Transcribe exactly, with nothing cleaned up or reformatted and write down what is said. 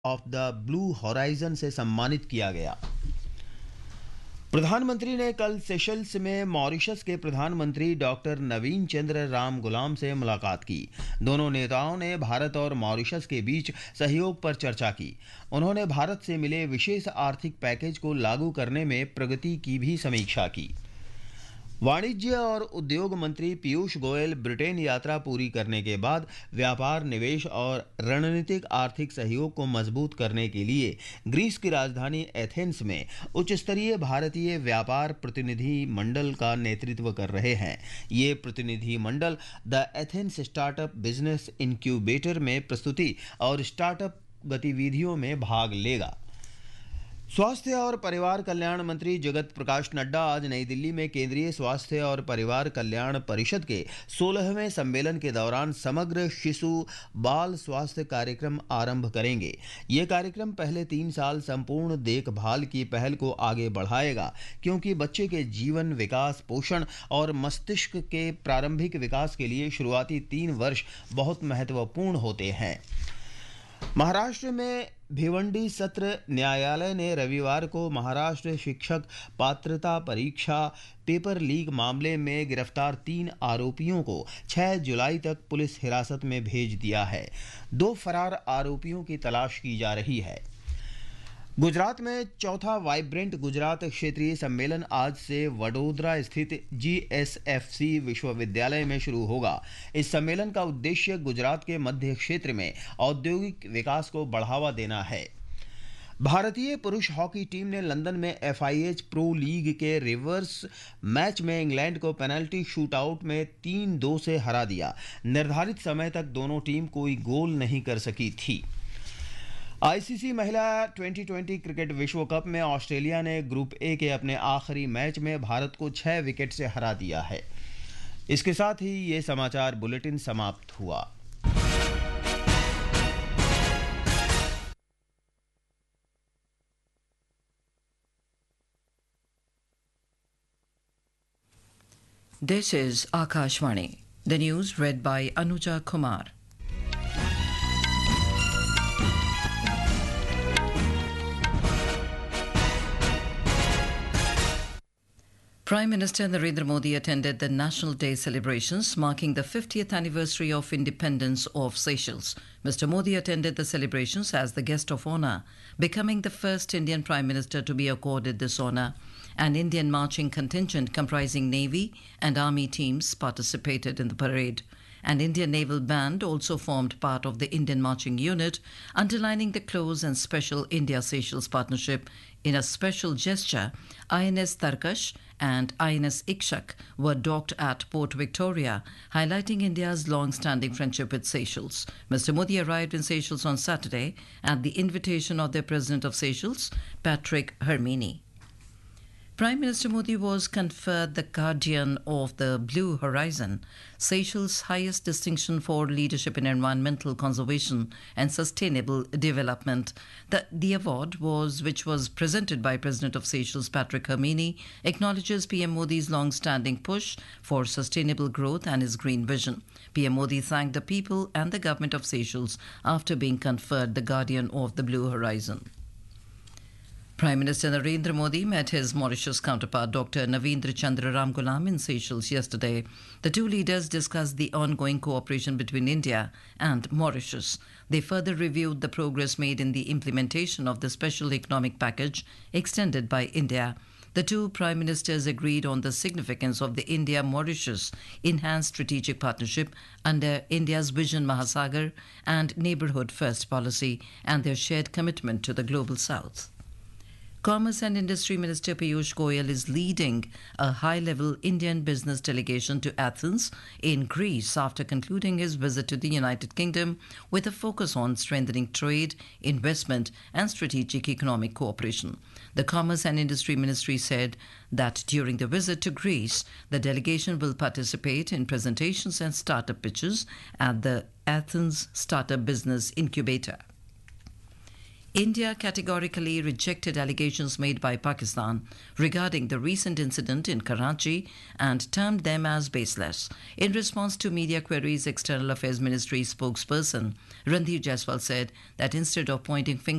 Of the blue horizon से सम्मानित किया गया। प्रधानमंत्री ने कल सेशल्स में मॉरिशस के प्रधानमंत्री डॉक्टर नवीन चंद्र राम गुलाम से मुलाकात की। दोनों नेताओं ने भारत और मॉरिशस के बीच सहयोग पर चर्चा की। उन्होंने भारत से मिले विशेष आर्थिक पैकेज को लागू करने में प्रगति की भी समीक्षा की। वाणिज्य और उद्योग मंत्री पीयूष गोयल ब्रिटेन यात्रा पूरी करने के बाद व्यापार, निवेश और रणनीतिक आर्थिक सहयोग को मजबूत करने के लिए ग्रीस की राजधानी एथेंस में उच्च स्तरीय भारतीय व्यापार प्रतिनिधि मंडल का नेतृत्व कर रहे हैं। ये प्रतिनिधि मंडल the Athens startup business incubator में प्रस्तुति और स्टार्टअप गतिविधियों में भाग लेगा। स्वास्थ्य और परिवार कल्याण मंत्री जगत प्रकाश नड्डा आज नई दिल्ली में केंद्रीय स्वास्थ्य और परिवार कल्याण परिषद के सोलहवें सम्मेलन के दौरान समग्र शिशु बाल स्वास्थ्य कार्यक्रम आरंभ करेंगे। ये कार्यक्रम पहले तीन साल संपूर्ण देखभाल की पहल को आगे बढ़ाएगा, क्योंकि बच्चे के जीवन, विकास, पोषण और मस्तिष्क के प्रारंभिक विकास के लिए शुरुआती तीन वर्ष बहुत महत्वपूर्ण होते हैं। महाराष्ट्र में भिवंडी सत्र न्यायालय ने रविवार को महाराष्ट्र शिक्षक पात्रता परीक्षा पेपर लीक मामले में गिरफ्तार तीन आरोपियों को छह जुलाई तक पुलिस हिरासत में भेज दिया है। दो फरार आरोपियों की तलाश की जा रही है। गुजरात में चौथा वाइब्रेंट गुजरात क्षेत्रीय सम्मेलन आज से वडोदरा स्थित जी एस एफ सी विश्वविद्यालय में शुरू होगा। इस सम्मेलन का उद्देश्य गुजरात के मध्य क्षेत्र में औद्योगिक विकास को बढ़ावा देना है। भारतीय पुरुष हॉकी टीम ने लंदन में F I H pro league के रिवर्स मैच में इंग्लैंड को पेनल्टी शूटआउट में तीन दो से हरा दिया। निर्धारित समय तक दोनों टीम कोई गोल नहीं कर सकी थी। आई सी सी महिला ट्वेंटी ट्वेंटी क्रिकेट विश्व कप में ऑस्ट्रेलिया ने ग्रुप ए के अपने आखिरी मैच में भारत को छह विकेट से हरा दिया है। इसके साथ ही ये समाचार बुलेटिन समाप्त हुआ। This is Akashvani. The news read by Anuja Kumar. Prime Minister Narendra Modi attended the National Day celebrations marking the fiftieth anniversary of independence of Seychelles. Mister Modi attended the celebrations as the guest of honor, becoming the first Indian Prime Minister to be accorded this honor. An Indian marching contingent comprising Navy and Army teams participated in the parade. An Indian naval band also formed part of the Indian marching unit, underlining the close and special India-Seychelles partnership. In a special gesture, I N S Tarkash and I N S Ikshak were docked at Port Victoria, highlighting India's long-standing friendship with Seychelles. Mister Modi arrived in Seychelles on Saturday at the invitation of the President of Seychelles, Patrick Hermini. Prime Minister Modi was conferred the Guardian of the Blue Horizon, Seychelles' highest distinction for leadership in environmental conservation and sustainable development. The, the award, was, which was presented by President of Seychelles, Patrick Hermini, acknowledges P M Modi's long-standing push for sustainable growth and his green vision. P M Modi thanked the people and the government of Seychelles after being conferred the Guardian of the Blue Horizon. Prime Minister Narendra Modi met his Mauritius counterpart Doctor Naveen Chandra Ramgoolam in Seychelles yesterday. The two leaders discussed the ongoing cooperation between India and Mauritius. They further reviewed the progress made in the implementation of the special economic package extended by India. The two prime ministers agreed on the significance of the India-Mauritius enhanced strategic partnership under India's Vision Mahasagar and Neighbourhood First policy and their shared commitment to the Global South. Commerce and Industry Minister Piyush Goyal is leading a high-level Indian business delegation to Athens in Greece after concluding his visit to the United Kingdom with a focus on strengthening trade, investment and strategic economic cooperation. The Commerce and Industry Ministry said that during the visit to Greece, the delegation will participate in presentations and startup pitches at the Athens Startup Business Incubator. India categorically rejected allegations made by Pakistan regarding the recent incident in Karachi and termed them as baseless. In response to media queries, External Affairs Ministry spokesperson Randhir Jaiswal said that instead of pointing fingers